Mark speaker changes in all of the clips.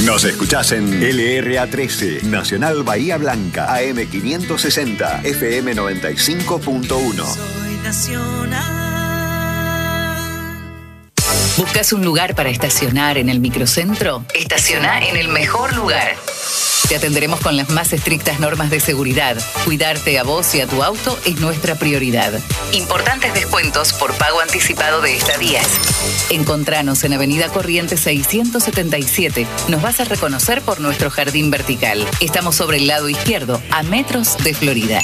Speaker 1: Nos escuchás en LRA 13, Nacional Bahía Blanca, AM 560, FM 95.1.
Speaker 2: Soy Nacional.
Speaker 3: ¿Buscas un lugar para estacionar en el microcentro? Estaciona en el mejor lugar. Te atenderemos con las más estrictas normas de seguridad. Cuidarte a vos y a tu auto es nuestra prioridad. Importantes descuentos por pago anticipado de estadías. Encontranos en Avenida Corrientes 677. Nos vas a reconocer por nuestro jardín vertical. Estamos sobre el lado izquierdo, a metros de Florida.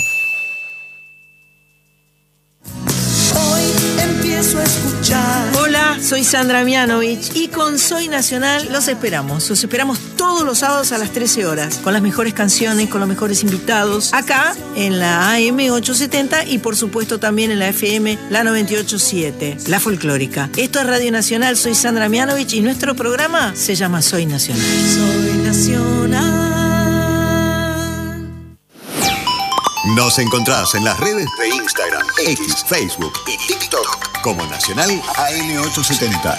Speaker 2: Hoy empiezo a escuchar.
Speaker 4: Hola, soy Sandra Mianovich y con Soy Nacional los esperamos todos los sábados a las 13 horas, con las mejores canciones, con los mejores invitados, acá en la AM 870 y por supuesto también en la FM, la 98.7, la folclórica. Esto es Radio Nacional, soy Sandra Mianovich y nuestro programa se llama Soy Nacional.
Speaker 2: Soy Nacional.
Speaker 1: Nos encontrás en las redes de Instagram, X, Facebook y TikTok como Nacional AM870.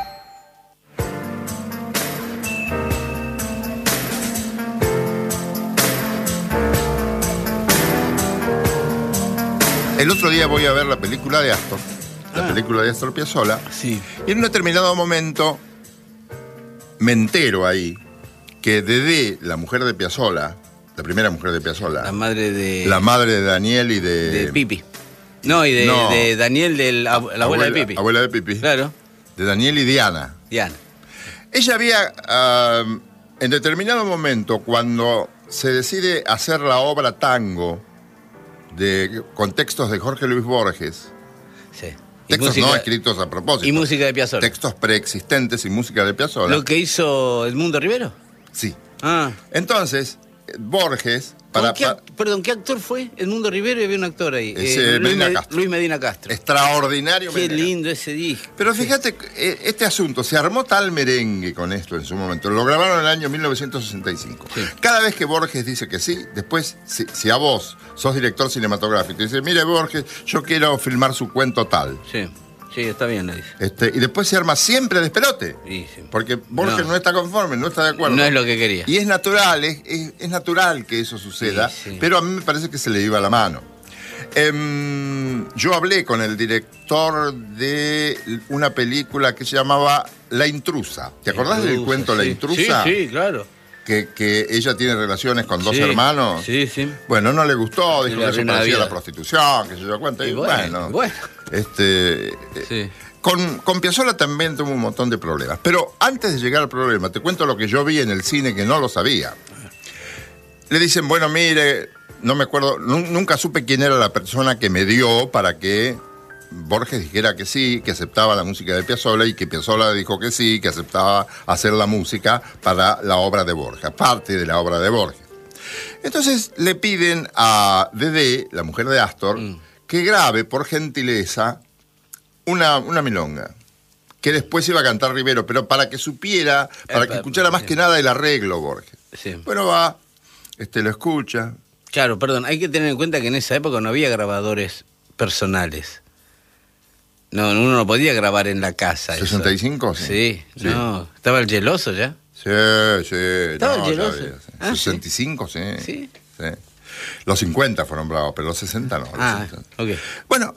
Speaker 5: El otro día voy a ver la película de Astor, película de Astor Piazzolla,
Speaker 6: sí.
Speaker 5: Y en un determinado momento me entero ahí que Dedé, la mujer de Piazzolla, la primera mujer de Piazzolla,
Speaker 6: La madre de
Speaker 5: Daniel y
Speaker 6: de Pipi. No, y de Daniel, la abuela de Pipi.
Speaker 5: Abuela de Pipi.
Speaker 6: Claro.
Speaker 5: De Daniel y Diana. Ella había, en determinado momento, cuando se decide hacer la obra Tango, con textos de Jorge Luis Borges.
Speaker 6: Sí.
Speaker 5: Textos no escritos a propósito.
Speaker 6: Y música de Piazzolla.
Speaker 5: Textos preexistentes y música de Piazzolla.
Speaker 6: ¿Lo que hizo Edmundo Rivero?
Speaker 5: Sí.
Speaker 6: Ah.
Speaker 5: Entonces, Borges...
Speaker 6: Perdón, ¿qué actor fue? Edmundo Rivero y había un actor ahí. Luis Medina Castro.
Speaker 5: Extraordinario.
Speaker 6: Qué lindo ese disco.
Speaker 5: Pero fíjate, este asunto, se armó tal merengue con esto en su momento. Lo grabaron en el año 1965. Sí. Cada vez que Borges dice que sí, después, si a vos sos director cinematográfico y dices, mire Borges, yo quiero filmar su cuento tal.
Speaker 6: Sí. Sí, está bien, le dice.
Speaker 5: Y después se arma siempre despelote.
Speaker 6: Sí.
Speaker 5: Porque Borges no está conforme, no está de acuerdo.
Speaker 6: No es lo que quería.
Speaker 5: Y es natural, es natural que eso suceda, sí. Pero a mí me parece que se le iba la mano. Yo hablé con el director de una película que se llamaba La Intrusa. ¿Te acordás del cuento La Intrusa?
Speaker 6: Sí, claro.
Speaker 5: Que ella tiene relaciones con dos hermanos.
Speaker 6: Sí, sí.
Speaker 5: Bueno, no le gustó, dijo que eso parecía la prostitución, que se dio cuenta. Y bueno.
Speaker 6: Sí.
Speaker 5: Con Piazzolla también tuvo un montón de problemas. Pero antes de llegar al problema, te cuento lo que yo vi en el cine que no lo sabía. Le dicen, bueno, mire, no me acuerdo, nunca supe quién era la persona que me dio para que Borges dijera que sí, que aceptaba la música de Piazzolla y que Piazzolla dijo que sí, que aceptaba hacer la música para la obra de Borges, parte de la obra de Borges. Entonces le piden a Dedé, la mujer de Astor, que grabe, por gentileza, una milonga, que después iba a cantar Rivero, pero para que supiera, para que escuchara más que nada el arreglo Borges. Sí. Bueno, va, lo escucha.
Speaker 6: Claro, perdón, hay que tener en cuenta que en esa época no había grabadores personales. No, uno no podía grabar en la casa.
Speaker 5: ¿65?
Speaker 6: Eso. Sí, no. ¿Estaba el Geloso ya?
Speaker 5: Sí.
Speaker 6: ¿Estaba el Geloso?
Speaker 5: Ya, 65, sí. Sí. Los 50 fueron bravos, pero los 60 no.
Speaker 6: Ok.
Speaker 5: Bueno,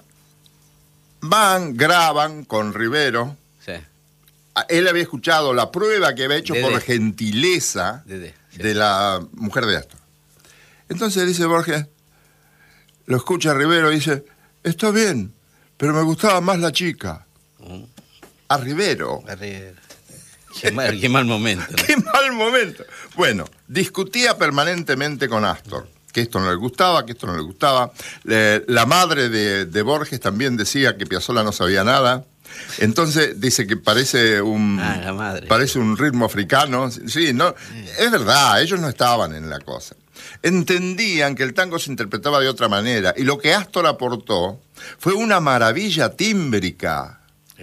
Speaker 5: graban con Rivero. Sí. Él había escuchado la prueba que había hecho por gentileza de la mujer de Astor. Entonces dice Borges, lo escucha Rivero y dice, está bien, pero me gustaba más la chica. A Rivero.
Speaker 6: Qué mal momento, ¿no?
Speaker 5: Qué mal momento. Bueno, discutía permanentemente con Astor, que esto no le gustaba, que esto no le gustaba. La madre de Borges también decía que Piazzolla no sabía nada. Entonces dice que parece un ritmo africano. Sí, no, es verdad, ellos no estaban en la cosa. Entendían que el tango se interpretaba de otra manera y lo que Astor aportó fue una maravilla tímbrica.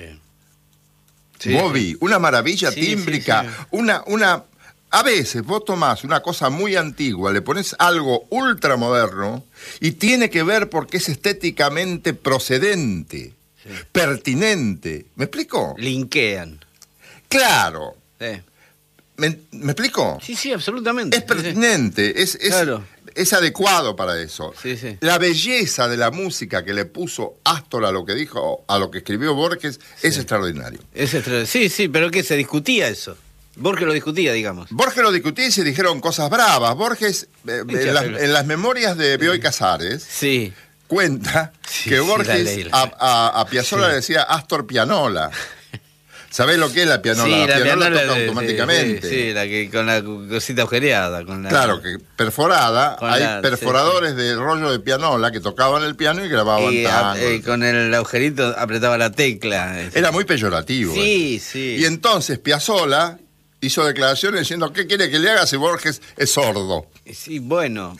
Speaker 5: Bobby, una maravilla tímbrica, una a veces vos tomás una cosa muy antigua, le pones algo ultramoderno y tiene que ver porque es estéticamente procedente, pertinente. ¿Me explico?
Speaker 6: Linkean.
Speaker 5: Claro. ¿Me explico?
Speaker 6: Sí, absolutamente.
Speaker 5: Es pertinente,
Speaker 6: Claro.
Speaker 5: es adecuado para eso.
Speaker 6: Sí.
Speaker 5: La belleza de la música que le puso Astor a lo que dijo, a lo que escribió Borges, es extraordinario.
Speaker 6: Sí, pero que se discutía eso. Borges lo discutía, digamos.
Speaker 5: Borges lo discutía y se dijeron cosas bravas. Borges, en las memorias de Bioy Casares,
Speaker 6: Sí.
Speaker 5: cuenta
Speaker 6: Sí,
Speaker 5: que
Speaker 6: sí,
Speaker 5: Borges
Speaker 6: la ley.
Speaker 5: a Piazzolla
Speaker 6: Sí.
Speaker 5: le decía Astor Pianola. ¿Sabés lo que es la pianola?
Speaker 6: Sí,
Speaker 5: la pianola toca
Speaker 6: de-
Speaker 5: automáticamente.
Speaker 6: Sí, la que con la cosita agujereada.
Speaker 5: Claro, que perforada,
Speaker 6: Con
Speaker 5: hay
Speaker 6: la-
Speaker 5: perforadores de rollo de pianola que tocaban el piano y grababan tango.
Speaker 6: con el agujerito apretaba la tecla.
Speaker 5: Era muy peyorativo.
Speaker 6: Sí.
Speaker 5: Y entonces Piazzolla hizo declaraciones diciendo, ¿qué quiere que le haga si Borges es sordo?
Speaker 6: Sí, bueno.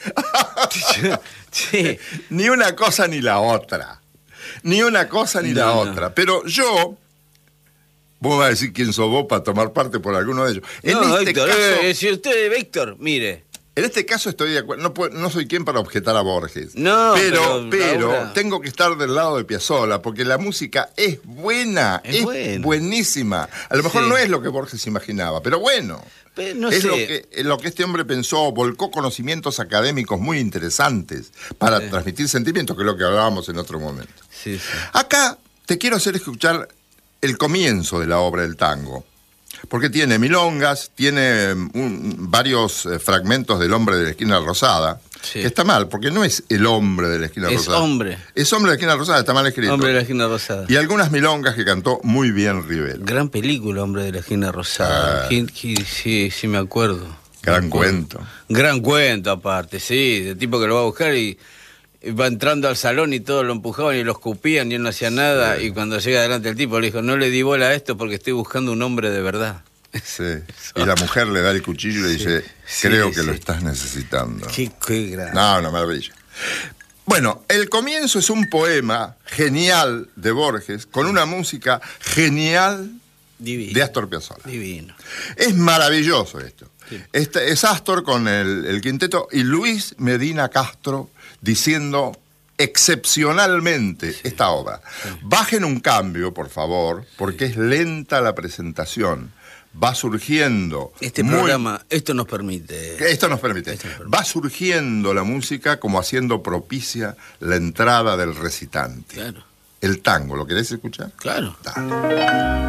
Speaker 6: Sí.
Speaker 5: Ni una cosa ni la otra. Ni una cosa ni la
Speaker 6: No.
Speaker 5: otra. Pero yo... Vos vas a decir quién sos vos para tomar parte por alguno de ellos.
Speaker 6: No,
Speaker 5: En este
Speaker 6: Héctor,
Speaker 5: caso...
Speaker 6: si usted, Héctor, mire.
Speaker 5: En este caso estoy de acuerdo. No soy quien para objetar a Borges.
Speaker 6: No,
Speaker 5: pero
Speaker 6: ahora-
Speaker 5: tengo que estar del lado de Piazzolla, porque la música es buena,
Speaker 6: Es buena.
Speaker 5: buenísima. A lo mejor
Speaker 6: Sí.
Speaker 5: no es lo que Borges imaginaba, pero bueno.
Speaker 6: No
Speaker 5: es
Speaker 6: sé.
Speaker 5: lo que este hombre pensó, volcó conocimientos académicos muy interesantes para transmitir sentimientos, que es lo que hablábamos en otro momento.
Speaker 6: Sí.
Speaker 5: Acá te quiero hacer escuchar el comienzo de la obra del tango, porque tiene milongas, tiene varios fragmentos del Hombre de la Esquina Rosada,
Speaker 6: Sí.
Speaker 5: que está mal, porque no es el hombre de la esquina
Speaker 6: Es
Speaker 5: rosada.
Speaker 6: hombre.
Speaker 5: Es Hombre de la Esquina Rosada, está mal escrito.
Speaker 6: Hombre de la esquina rosada.
Speaker 5: Y algunas milongas que cantó muy bien Rivera.
Speaker 6: Gran película, Hombre de la esquina rosada. Sí, me acuerdo.
Speaker 5: Gran cuento.
Speaker 6: Gran cuento, aparte, sí. De tipo que lo va a buscar y va entrando al salón y todos lo empujaban y lo escupían y él no hacía nada. Y cuando llega adelante el tipo le dijo, no le di bola a esto porque estoy buscando un hombre de verdad.
Speaker 5: Sí. Y la mujer le da el cuchillo y le dice,
Speaker 6: Sí,
Speaker 5: creo que
Speaker 6: sí.
Speaker 5: lo estás necesitando.
Speaker 6: Qué gran.
Speaker 5: No, una maravilla. Bueno, el comienzo es un poema genial de Borges, con una música genial
Speaker 6: Divino.
Speaker 5: de Astor Piazzolla.
Speaker 6: Divino.
Speaker 5: Es maravilloso esto.
Speaker 6: Sí.
Speaker 5: Este es Astor con el quinteto y Luis Medina Castro diciendo excepcionalmente esta obra. Bajen un cambio, por favor, porque es lenta la presentación. Va surgiendo.
Speaker 6: Este programa, esto nos permite.
Speaker 5: Esto nos permite. Va surgiendo la música como haciendo propicia la entrada del recitante.
Speaker 6: Claro.
Speaker 5: El tango, ¿lo querés escuchar?
Speaker 6: Claro.
Speaker 5: Dale.